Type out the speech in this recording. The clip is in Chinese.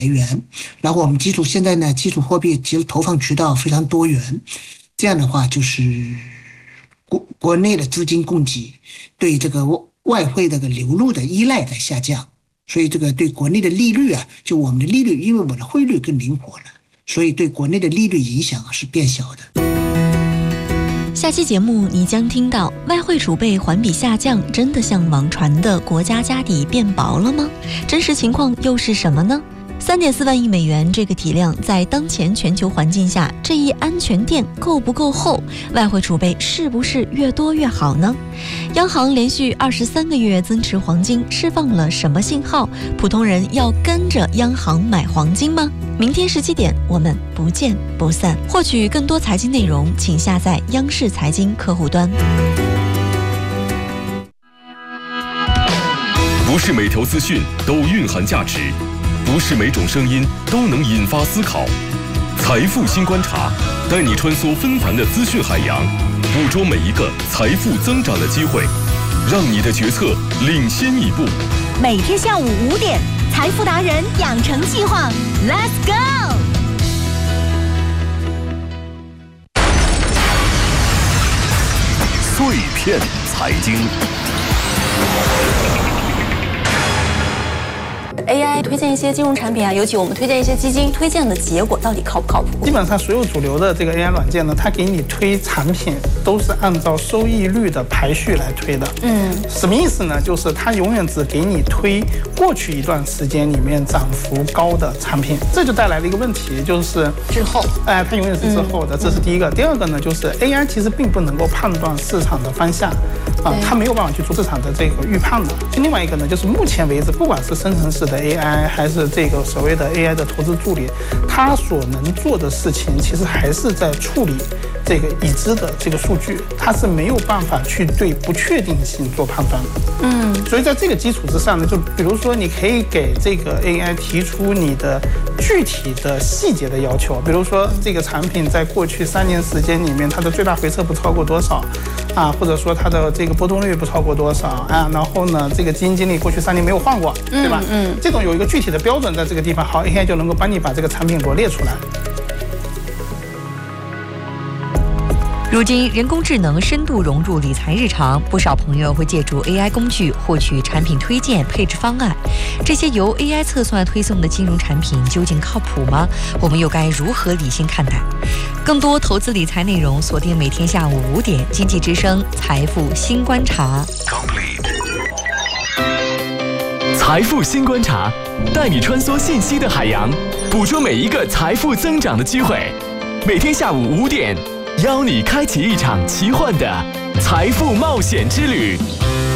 源。然后我们现在呢，基础货币其实投放渠道非常多元，这样的话就是国内的资金供给对这个外汇的流入的依赖在下降，所以这个对国内的利率啊，就我们的利率，因为我们的汇率更灵活了，所以对国内的利率影响是变小的。 下期节目你将听到，外汇储备环比下降，真的像网传的国家家底变薄了吗？真实情况又是什么呢？3.4万亿美元这个体量，在当前全球环境下，这一安全垫够不够厚？外汇储备是不是越多越好呢？央行连续23个月增持黄金，释放了什么信号？普通人要跟着央行买黄金吗？明天17点，我们不见不散。获取更多财经内容，请下载央视财经客户端。 不是每条资讯都蕴含价值，不是每种声音都能引发思考。财富新观察，带你穿梭纷繁的资讯海洋，捕捉每一个财富增长的机会，让你的决策领先一步。 每天下午5点，财富达人养成计划 ，Let's go！ 碎片财经。 AI 推荐一些金融产品啊，尤其我们推荐一些基金，推荐的结果到底靠不靠谱？ 基本上所有主流的这个 AI 软件呢，它给你推产品都是按照收益率的排序来推的。什么意思呢？就是它永远只给你推过去一段时间里面涨幅高的产品，这就带来了一个问题，就是滞后。 它永远是滞后的，这是第一个。第二个呢，就是 AI 其实并不能够判断市场的方向。它没有办法去做市场的这个预判的。另外一个呢，就是目前为止，不管是生成式的 AI 还是这个所谓的 AI 的投资助理，它所能做的事情其实还是在处理这个已知的这个数据，它是没有办法去对不确定性做判断的。所以在这个基础之上呢，就比如说你可以给这个 AI 提出你的具体的细节的要求，比如说这个产品在过去3年时间里面，它的最大回撤不超过多少或者说它的这个波动率不超过多少然后呢，这个基金经理过去3年没有换过，对吧？这种有一个具体的标准在这个地方，好 ，AI 就能够帮你把这个产品罗列出来。 如今，人工智能深度融入理财日常，不少朋友会借助 AI 工具获取产品推荐、配置方案。这些由 AI 测算推送的金融产品究竟靠谱吗？我们又该如何理性看待？更多投资理财内容，锁定每天下午5点，经济之声财富新观察。 财富新观察，带你穿梭信息的海洋，捕捉每一个财富增长的机会。每天下午5点。邀你开启一场奇幻的财富冒险之旅。